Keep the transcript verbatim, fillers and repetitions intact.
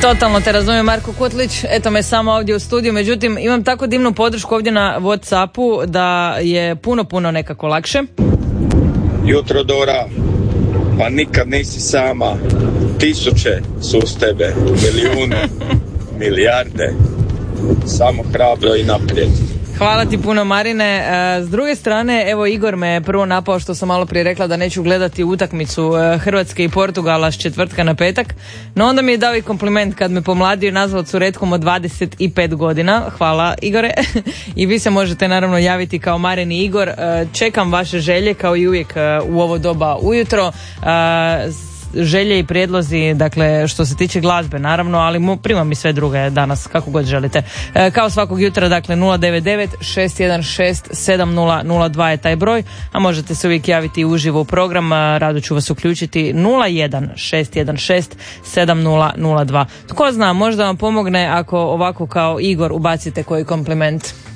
Totalno te razumijem, Marko Kutlić, eto me samo ovdje u studiju, međutim imam tako divnu podršku ovdje na WhatsAppu da je puno, puno nekako lakše. Jutro Dora, pa nikad nisi sama, tisuće su uz tebe, milijune, milijarde, samo hrabro i naprijed. Hvala ti puno, Marine. S druge strane, evo Igor me prvo napao što sam malo prije rekla da neću gledati utakmicu Hrvatske i Portugala s četvrtka na petak, no onda mi je dao i kompliment kad me pomladio i nazvao curetkom od dvadeset pet godina. Hvala, Igore. I vi se možete naravno javiti kao Marin i Igor. Čekam vaše želje kao i uvijek u ovo doba ujutro. Želje i prijedlozi, dakle, što se tiče glazbe, naravno, ali mu, primam i sve druge danas, kako god želite. E, kao svakog jutra, dakle, nula devet devet šest jedan šest sedam nula nula dva je taj broj, a možete se uvijek javiti uživo u program, rado ću vas uključiti nula jedan šest jedan šest sedam nula nula dva. Tko zna, možda vam pomogne ako ovako kao Igor ubacite koji kompliment.